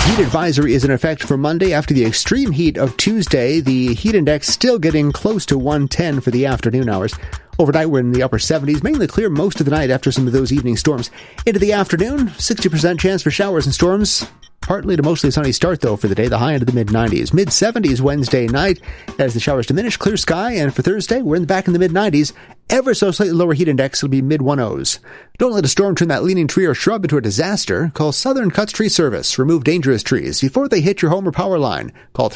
heat advisory is in effect for Monday after the extreme heat of Tuesday. The heat index still getting close to 110 for the afternoon hours. Overnight, we're in the upper 70s, mainly clear most of the night after some of those evening storms. Into the afternoon, 60% chance for showers and storms. Partly to mostly sunny start, though, for the day, the high end of the mid-90s. Mid-70s Wednesday night as the showers diminish, clear sky. And for Thursday, we're back in the mid-90s. Ever so slightly lower heat index will be mid-10s. Don't let a storm turn that leaning tree or shrub into a disaster. Call Southern Cuts Tree Service. Remove dangerous trees before they hit your home or power line. Call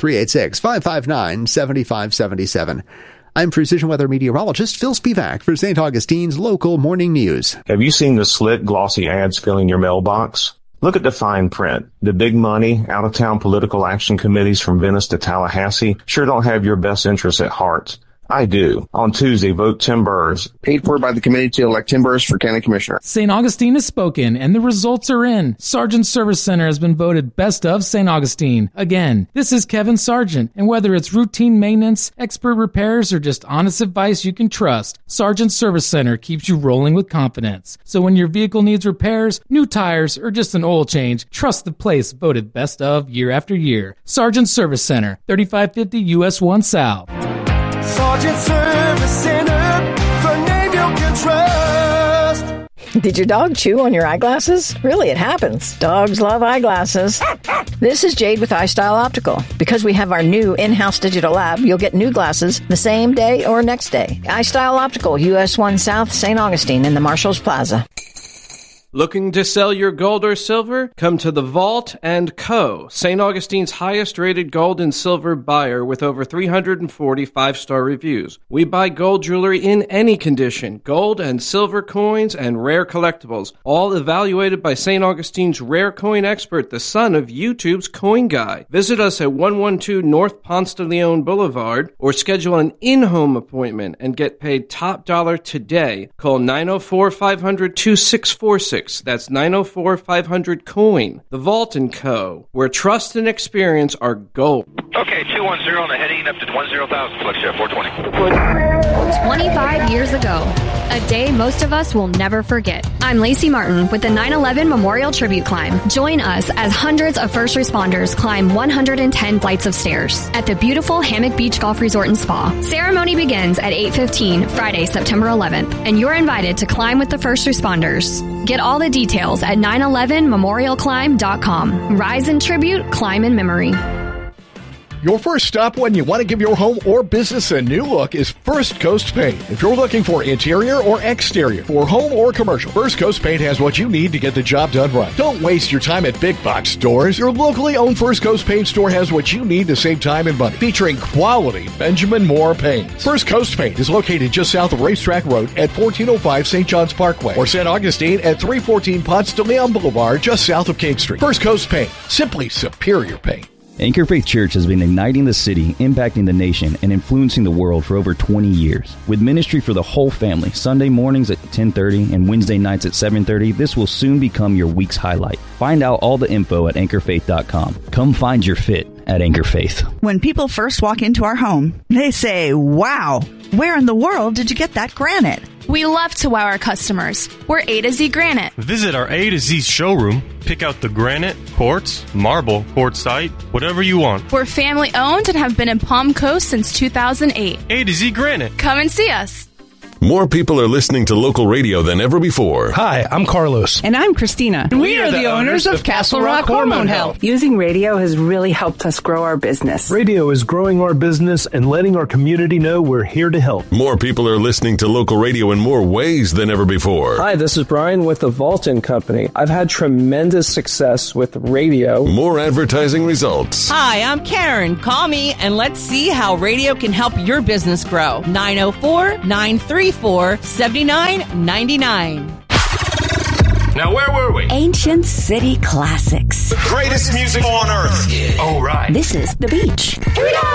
386-559-7577. I'm Precision Weather meteorologist Phil Spivak for St. Augustine's local morning news. Have you seen the slick, glossy ads filling your mailbox? Look at the fine print. The big money, out-of-town political action committees from Venice to Tallahassee sure don't have your best interests at heart. I do. On Tuesday, vote Tim Burrs. Paid for by the committee to elect Tim Burrs for county commissioner. St. Augustine has spoken, and the results are in. Sargent Service Center has been voted best of St. Augustine. Again, this is Kevin Sargent, and whether it's routine maintenance, expert repairs, or just honest advice you can trust, Sargent Service Center keeps you rolling with confidence. So when your vehicle needs repairs, new tires, or just an oil change, trust the place voted best of year after year. Sargent Service Center, 3550 US 1 South. Sargent Service Center, the name you can trust. Did your dog chew on your eyeglasses? Really, it happens. Dogs love eyeglasses. This is Jade with iStyle Optical. Because we have our new in-house digital lab, you'll get new glasses the same day or next day. iStyle Optical, US 1 South, St. Augustine in the Marshalls Plaza. Looking to sell your gold or silver? Come to the Vault & Co., St. Augustine's highest-rated gold and silver buyer with over 340 five-star reviews. We buy gold jewelry in any condition, gold and silver coins and rare collectibles, all evaluated by St. Augustine's rare coin expert, the son of YouTube's Coin Guy. Visit us at 112 North Ponce de Leon Boulevard or schedule an in-home appointment and get paid top dollar today. Call 904-500-2646. That's 904-500-COIN. The Vault & Co., where trust and experience are gold. Okay, 210 on the heading up to 10,000, flex jet 420. 25 years ago, a day most of us will never forget. I'm Lacey Martin with the 9/11 Memorial Tribute Climb. Join us as hundreds of first responders climb 110 flights of stairs at the beautiful Hammock Beach Golf Resort and Spa. Ceremony begins at 8:15 Friday, September 11th, and you're invited to climb with the first responders. Get all the details at 911memorialclimb.com. Rise in tribute, climb in memory. Your first stop when you want to give your home or business a new look is First Coast Paint. If you're looking for interior or exterior, for home or commercial, First Coast Paint has what you need to get the job done right. Don't waste your time at big box stores. Your locally owned First Coast Paint store has what you need to save time and money. Featuring quality Benjamin Moore paints. First Coast Paint is located just south of Racetrack Road at 1405 St. John's Parkway, or St. Augustine at 314 Ponce de Leon Boulevard, just south of King Street. First Coast Paint, simply superior paint. Anchor Faith Church has been igniting the city, impacting the nation, and influencing the world for over 20 years. With ministry for the whole family, Sunday mornings at 10:30 and Wednesday nights at 7:30, this will soon become your week's highlight. Find out all the info at anchorfaith.com. Come find your fit at Anchor Faith. When people first walk into our home, they say, "Wow, where in the world did you get that granite?" We love to wow our customers. We're A to Z Granite. Visit our A to Z showroom. Pick out the granite, quartz, marble, quartzite, whatever you want. We're family owned and have been in Palm Coast since 2008. A to Z Granite. Come and see us. More people are listening to local radio than ever before. Hi, I'm Carlos. And I'm Christina. And we are the owners of Castle Rock Hormone Health. Using radio has really helped us grow our business. Radio is growing our business and letting our community know we're here to help. More people are listening to local radio in more ways than ever before. Hi, this is Brian with the Vault & Company. I've had tremendous success with radio. More advertising results. Hi, I'm Karen. Call me and let's see how radio can help your business grow. 904-934-7999. Now, where were we? Ancient City Classics. The greatest music on earth. Yeah. Oh, right. This is The Beach.